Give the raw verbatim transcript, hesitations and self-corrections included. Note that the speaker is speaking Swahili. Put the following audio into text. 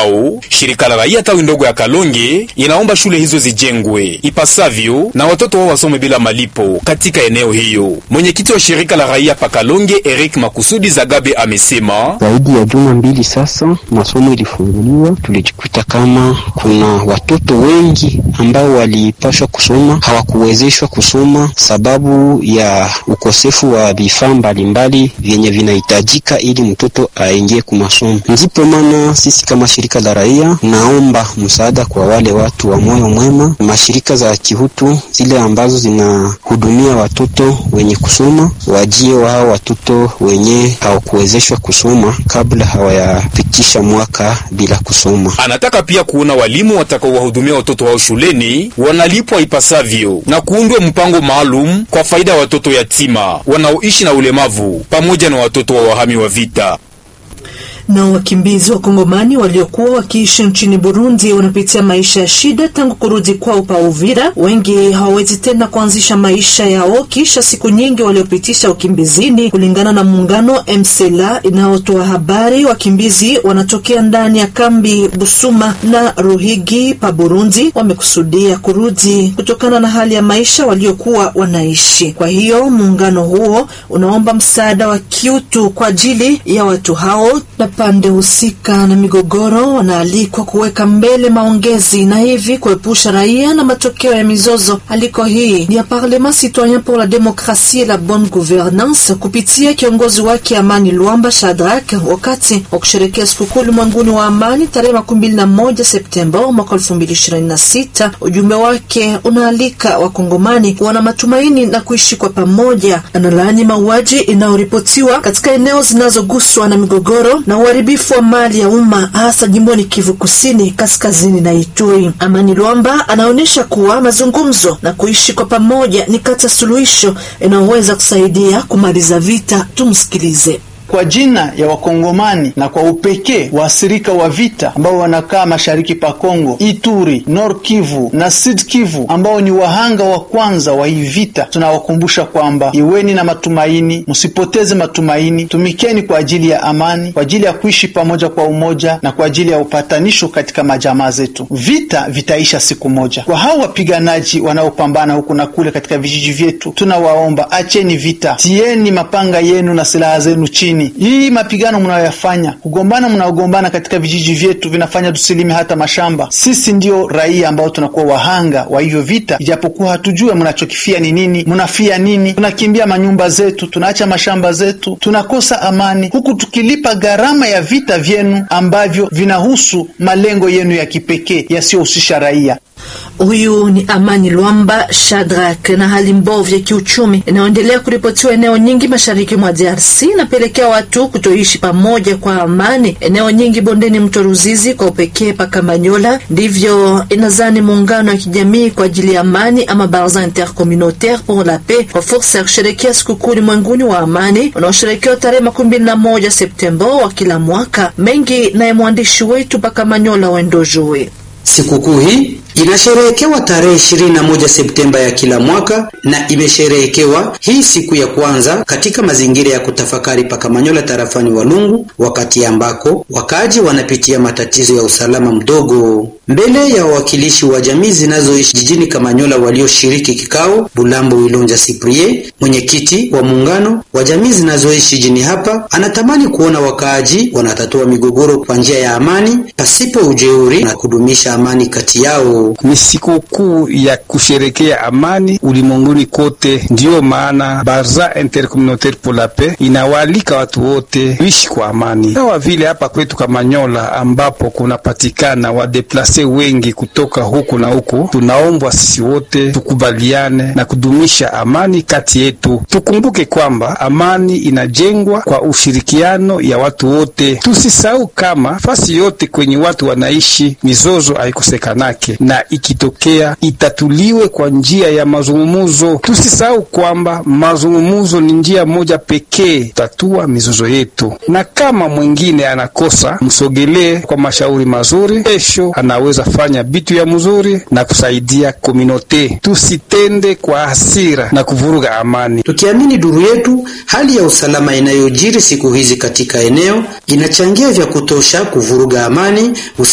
hao, shirika la raia tawi ndogo ya Kalonge inaomba shule hizo zijengwe ipasavyo na watoto wao wasome bila malipo katika eneo hiyo. Mwenyekiti wa shirika la raia pa Kalonge, Eric Makusudi Zagabe, amesema zaidi ya juma mbili sasa masomo ilifunguliwa, tulijikuta kama kuna watoto wengi ambao walipaswa kusoma hawakuwezeshwa kusoma sababu ya ukosefu wa vifaa mbalimbali vyenye vinahitajika ili mtoto aingie kwa masomo. Ndipo maana sisi kama shirika la raia naomba msaada kwa wale watu wa moyo mwema, mashirika za kihutu zile ambazo zinahudumia watoto wenye kusoma, wajie wao watoto wenye hawakuwezeshwa kusoma kabla hawayafikisha mwaka bila kusoma. Anataka pia kuona walimu watakaowahudumia watoto wao shuleni wanalipwa ipasavyo na kuundwe mpango maalum kwa faida ya watoto yatima wanaoishi na ulemavu pamoja na watoto wa wahami wa vita. Na wakimbizi wa Kongomani waliokuwa wakiishi nchini Burundi wanapitia maisha ya shida tangu kurudi kwao pa Uvira. Wengi hawawezi tena kuanzisha maisha yao kisha siku nyingi waliopitisha ukimbizini. Kulingana na muungano M C L A inayotoa habari, wakimbizi wanatokea ndani ya kambi Busuma na Ruhigi pa Burundi wamekusudia kurudi kutokana na hali ya maisha waliokuwa wanaishi. Kwa hiyo muungano huo unaomba msaada wa kiutu kwa ajili ya watu hao, na pande husika na migogoro wanaalikwa kuweka mbele maongezi na hivi kuepusha raia na matokeo ya mizozo. Aliko hii ni ya Parlement Citoyen pour la Démocratie et la Bonne Gouvernance kupitia kiongozi wake Amani Luamba Shadrack wakati wa kusherehekea sikukuu ulimwenguni wa amani tarehe makumi mbili na moja Septemba mwaka elfu mbili ishirini na sita. Ujumbe wake unaalika wakongomani kuwa na matumaini na kuishi kwa pamoja. Analaani mauaji inayoripotiwa katika eneo zinazoguswa na migogoro na uharibifu wa mali ya umma hasa jimboni Kivu Kusini, Kaskazini na Ituri. Amani Luamba anaonyesha kuwa mazungumzo na kuishi kwa pamoja ni kati ya suluhisho inayoweza kusaidia kumaliza vita. Tumsikilize. Kwa jina ya wakongomani na kwa upekee waasirika wa vita ambao wanakaa mashariki pa Kongo, Ituri, Nord Kivu na Sud Kivu ambao ni wahanga wa kwanza wa hii vita, tunawakumbusha kwamba iweni na matumaini, msipoteze matumaini, tumikeni kwa ajili ya amani, kwa ajili ya kuishi pamoja kwa umoja na kwa ajili ya upatanisho katika majamaa zetu. Vita vitaisha siku moja. Kwa hao wapiganaji wanaopambana huku na kule katika vijiji vyetu, tunawaomba acheni vita, tieni mapanga yenu na silaha zenu chini. Hii mapigano mnayoyafanya, kugombana mnaogombana katika vijiji vyetu vinafanya tusilime hata mashamba. Sisi ndio raia ambao tunakuwa wahanga wa hivyo vita, ijapokuwa hatujue mnachokifia ni nini, mnafia nini. Tunakimbia manyumba zetu, tunaacha mashamba zetu, tunakosa amani huku tukilipa gharama ya vita vyenu ambavyo vinahusu malengo yenu ya kipekee yasiyohusisha raia. Huyu ni Amani Luamba Shadrack. Na hali mbovu ya kiuchumi inaendelea kuripotiwa eneo nyingi mashariki mwa D R C na pelekea watu kutoishi pamoja kwa amani. Eneo nyingi bondeni mto Ruzizi kwa upekee pa Kamanyola, ndivyo inazani muungano wa kijamii kwa ajili ya amani ama Barza Intercommunautaire pour la Paix kwa fursa ya kusherehekea sikukuu ulimwenguni wa amani unaosherekewa tarehe makumi mbili na moja Septemba wa kila mwaka. Mengi naye mwandishi wetu pa Kamanyola Wendojoe. Sikukuu hii inasherehekewa tarehe ishirini na moja Septemba ya kila mwaka na imesherehekewa hii siku ya kwanza katika mazingira ya kutafakari pa Kamanyola tarafani Walungu, wakati ambako wakaji wanapitia matatizo ya usalama mdogo. Mbele ya wawakilishi wa jamii zinazoishi jijini Kamanyola walioshiriki kikao, Bulambo Wilonja Cyprien, mwenyekiti wa muungano wa jamii zinazoishi jijini hapa, anatamani kuona wakaji wanatatua migogoro kwa njia ya amani pasipo ujeuri na kudumisha amani kati yao. Ni siku kuu ya kusherekea amani ulimwenguni kote, ndio maana Barza Intercommunautaire pour la Paix inawalika watu wote kuishi kwa amani. Kama vile hapa kwetu Kamanyola ambapo kunapatikana wadeplase wengi kutoka huku na huku, tunaombwa sisi wote tukubaliane na kudumisha amani kati yetu. Tukumbuke kwamba amani inajengwa kwa ushirikiano ya watu wote. Tusisahau kama fasi yote kwenye watu wanaishi mizozo haikosekanake, na ikitokea itatuliwe kwa njia ya mazungumuzo. Tusisahau kwamba mazungumuzo ni njia moja pekee tatua mizozo yetu, na kama mwingine anakosa msogelee kwa mashauri mazuri, kesho anaweza fanya bitu ya mzuri na kusaidia komunote. Tusitende kwa hasira na kuvuruga amani. Tukiamini duru yetu, hali ya usalama inayojiri siku hizi katika eneo inachangia vya kutosha kuvuruga amani.